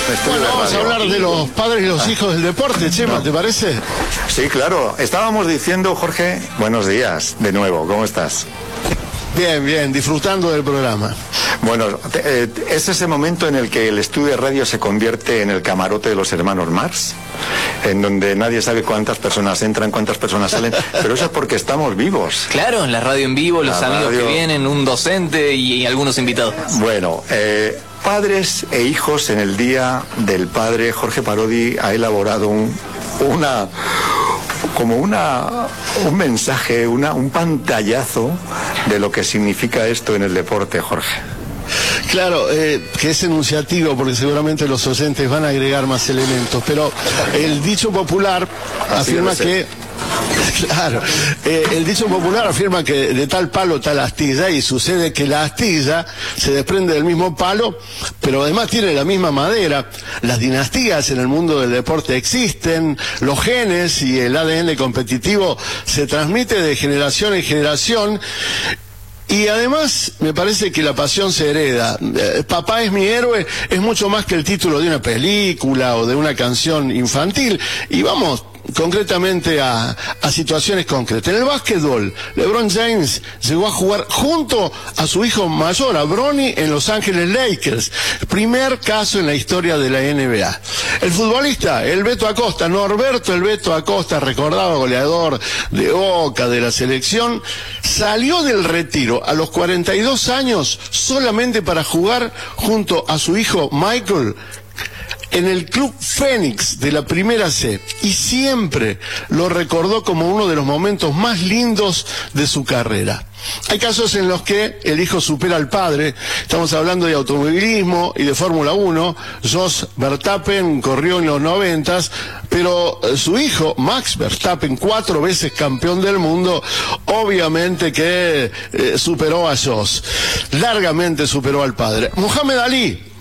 Bueno, vamos a hablar de los padres y los hijos del deporte, Chema, ¿te parece? Sí, claro. Estábamos diciendo, Jorge, buenos días de nuevo, ¿cómo estás? Bien, bien, disfrutando del programa. Bueno, es ese momento en el que el estudio de radio se convierte en el camarote de los hermanos Marx, en donde nadie sabe cuántas personas entran, cuántas personas salen, pero eso es porque estamos vivos. Claro, la radio en vivo, los amigos que vienen, un docente y algunos invitados. Bueno, padres e hijos en el Día del Padre, Jorge Parodi ha elaborado un mensaje, un pantallazo de lo que significa esto en el deporte, Jorge. Claro, que es enunciativo porque seguramente los oyentes van a agregar más elementos, pero el dicho popular afirma que... Claro, el dicho popular afirma que de tal palo tal astilla, y sucede que la astilla se desprende del mismo palo, pero además tiene la misma madera. Las dinastías en el mundo del deporte existen, los genes y el ADN competitivo se transmite de generación en generación. Y además, me parece que la pasión se hereda. Papá es mi héroe es mucho más que el título de una película o de una canción infantil. Y vamos concretamente a situaciones concretas. En el básquetbol, LeBron James llegó a jugar junto a su hijo mayor, a Bronny, en Los Ángeles Lakers. Primer caso en la historia de la NBA. El futbolista, el Beto Acosta, Norberto el Beto Acosta, recordado goleador de Boca, de la selección, salió del retiro a los 42 años solamente para jugar junto a su hijo Michael en el Club Fénix de la Primera C, y siempre lo recordó como uno de los momentos más lindos de su carrera. Hay casos en los que el hijo supera al padre. Estamos hablando de automovilismo y de Fórmula 1. Jos Verstappen corrió en los 90s, pero su hijo, Max Verstappen, 4 veces campeón del mundo, obviamente que superó a Jos. Largamente superó al padre. Muhammad Ali